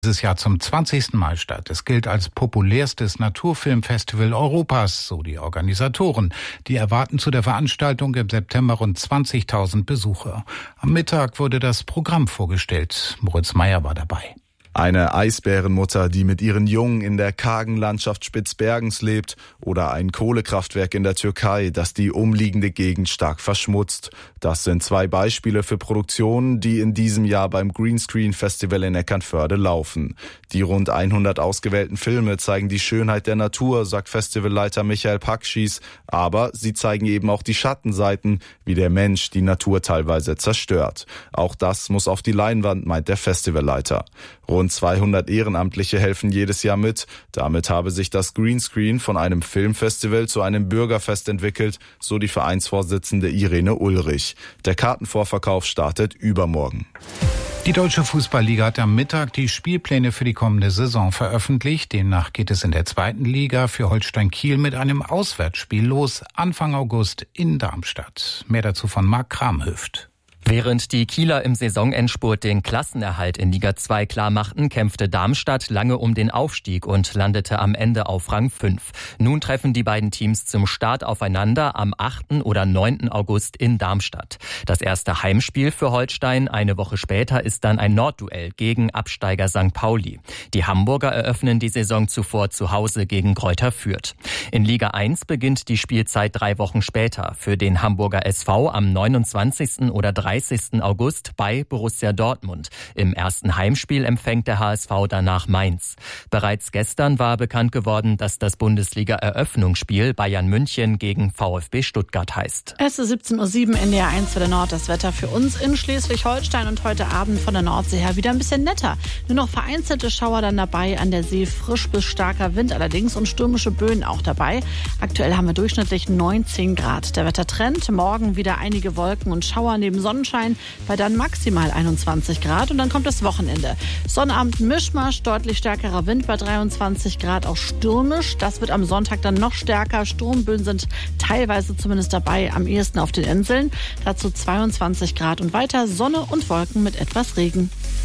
Dieses Jahr zum 20. Mal statt. Es gilt als populärstes Naturfilmfestival Europas, so die Organisatoren. Die erwarten zu der Veranstaltung im September rund 20.000 Besucher. Am Mittag wurde das Programm vorgestellt. Moritz Meyer war dabei. Eine Eisbärenmutter, die mit ihren Jungen in der kargen Landschaft Spitzbergens lebt, oder ein Kohlekraftwerk in der Türkei, das die umliegende Gegend stark verschmutzt. Das sind zwei Beispiele für Produktionen, die in diesem Jahr beim Greenscreen Festival in Eckernförde laufen. Die rund 100 ausgewählten Filme zeigen die Schönheit der Natur, sagt Festivalleiter Michael Pakschis, aber sie zeigen eben auch die Schattenseiten, wie der Mensch die Natur teilweise zerstört. Auch das muss auf die Leinwand, meint der Festivalleiter. Rund 200 Ehrenamtliche helfen jedes Jahr mit. Damit habe sich das Greenscreen von einem Filmfestival zu einem Bürgerfest entwickelt, so die Vereinsvorsitzende Irene Ulrich. Der Kartenvorverkauf startet übermorgen. Die Deutsche Fußballliga hat am Mittag die Spielpläne für die kommende Saison veröffentlicht. Demnach geht es in der 2. Liga für Holstein Kiel mit einem Auswärtsspiel los, Anfang August in Darmstadt. Mehr dazu von Marc Kramhöft. Während die Kieler im Saisonendspurt den Klassenerhalt in Liga 2 klarmachten, kämpfte Darmstadt lange um den Aufstieg und landete am Ende auf Rang 5. Nun treffen die beiden Teams zum Start aufeinander am 8. oder 9. August in Darmstadt. Das erste Heimspiel für Holstein eine Woche später ist dann ein Nordduell gegen Absteiger St. Pauli. Die Hamburger eröffnen die Saison zuvor zu Hause gegen Greuther Fürth. In Liga 1 beginnt die Spielzeit 3 Wochen später. Für den Hamburger SV am 29. oder 30. August bei Borussia Dortmund. Im ersten Heimspiel empfängt der HSV danach Mainz. Bereits gestern war bekannt geworden, dass das Bundesliga-Eröffnungsspiel Bayern München gegen VfB Stuttgart heißt. Es ist 17:07 Uhr, NDR 1 für der Nord. Das Wetter für uns in Schleswig-Holstein und heute Abend von der Nordsee her wieder ein bisschen netter. Nur noch vereinzelte Schauer dann dabei, an der See frisch bis starker Wind allerdings und stürmische Böen auch dabei. Aktuell haben wir durchschnittlich 19 Grad. Der Wettertrend, morgen wieder einige Wolken und Schauer neben Sonnenschein, bei dann maximal 21 Grad und dann kommt das Wochenende. Sonnabend Mischmasch, deutlich stärkerer Wind bei 23 Grad, auch stürmisch. Das wird am Sonntag dann noch stärker. Sturmböen sind teilweise zumindest dabei, am ehesten auf den Inseln. Dazu 22 Grad und weiter Sonne und Wolken mit etwas Regen.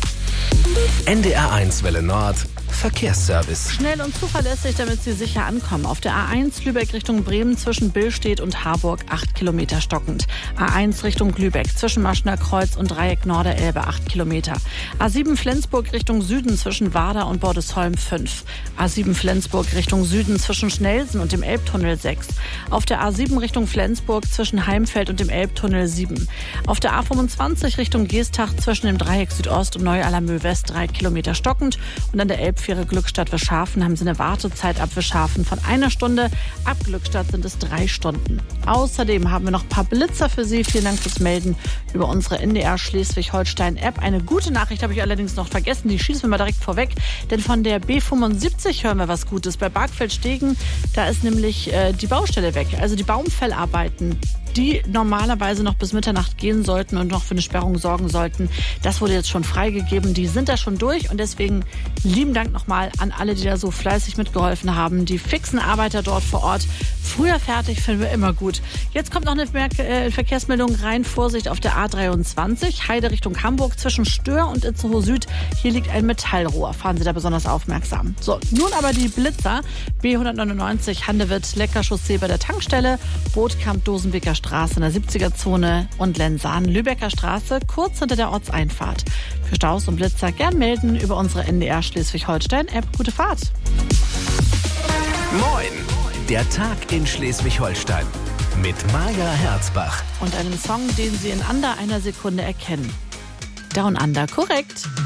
NDR 1 Welle Nord Verkehrsservice. Schnell und zuverlässig, damit Sie sicher ankommen. Auf der A1 Lübeck Richtung Bremen zwischen Billstedt und Harburg 8 Kilometer stockend. A1 Richtung Lübeck zwischen Maschner Kreuz und Dreieck Norderelbe 8 Kilometer. A7 Flensburg Richtung Süden zwischen Warder und Bordesholm 5. A7 Flensburg Richtung Süden zwischen Schnelsen und dem Elbtunnel 6. Auf der A7 Richtung Flensburg zwischen Heimfeld und dem Elbtunnel 7. Auf der A25 Richtung Geestach zwischen dem Dreieck Südost und Neu-Allermö West 3 Kilometer stockend. Und an der Elbfähre Glückstadt-Wischhafen haben Sie eine Wartezeit ab Wischhafen von 1 Stunde. Ab Glückstadt sind es 3 Stunden. Außerdem haben wir noch ein paar Blitzer für Sie. Vielen Dank fürs Melden über unsere NDR Schleswig-Holstein-App. Eine gute Nachricht habe ich allerdings noch vergessen. Die schießen wir mal direkt vorweg. Denn von der B75 hören wir was Gutes. Bei Barkfeld-Stegen, da ist nämlich die Baustelle weg. Also die Baumfellarbeiten, die normalerweise noch bis Mitternacht gehen sollten und noch für eine Sperrung sorgen sollten. Das wurde jetzt schon freigegeben. Die sind da schon durch und deswegen lieben Dank nochmal an alle, die da so fleißig mitgeholfen haben. Die fixen Arbeiter dort vor Ort. Früher fertig finden wir immer gut. Jetzt kommt noch eine Verkehrsmeldung rein. Vorsicht auf der A23, Heide Richtung Hamburg zwischen Stör und Itzehoe Süd. Hier liegt ein Metallrohr. Fahren Sie da besonders aufmerksam. So, nun aber die Blitzer. B199 Handewitt-Lecker-Chaussee bei der Tankstelle. Bootkamp-Dosenbeker Straße in der 70er-Zone und Lensahn-Lübecker Straße kurz hinter der Ortseinfahrt. Für Staus und Blitzer gern melden über unsere NDR Schleswig-Holstein-App. Gute Fahrt! Moin! Der Tag in Schleswig-Holstein mit Maja Herzbach. Und einem Song, den Sie in under einer Sekunde erkennen. Down Under, korrekt.